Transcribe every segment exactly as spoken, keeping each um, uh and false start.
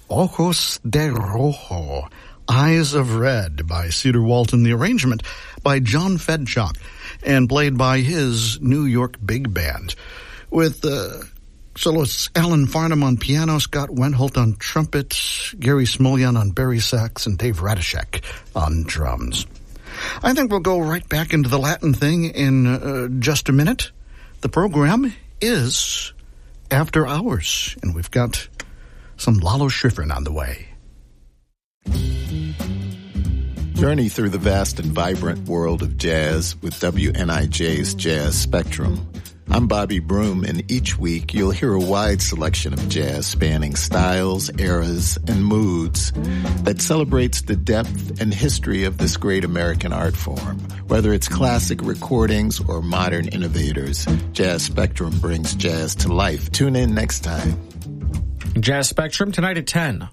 Ojos de Rojo, Eyes of Red by Cedar Walton, the arrangement by John Fedchock, and played by his New York Big Band, with uh, soloists Alan Farnham on piano, Scott Wendholt on trumpet, Gary Smulyan on bari sax, and Dave Radishek on drums. I think we'll go right back into the Latin thing in uh, just a minute. The program is After Hours, and we've got some Lalo Schifrin on the way. Journey through the vast and vibrant world of jazz with W N I J's Jazz Spectrum. I'm Bobby Broom, and each week you'll hear a wide selection of jazz spanning styles, eras, and moods that celebrates the depth and history of this great American art form. Whether it's classic recordings or modern innovators, Jazz Spectrum brings jazz to life. Tune in next time. Jazz Spectrum tonight at ten.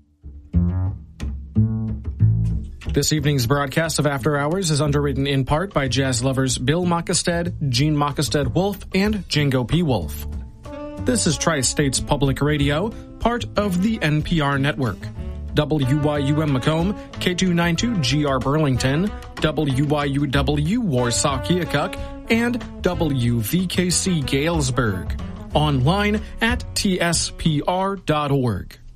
This evening's broadcast of After Hours is underwritten in part by jazz lovers Bill Mockestead, Gene Mockestead Wolf, and Django P. Wolf. This is Tri-States Public Radio, part of the N P R network. W Y U M Macomb, K two ninety-two G R Burlington, W Y U W Warsaw Keokuk, and W V K C Galesburg. Online at T S P R dot org.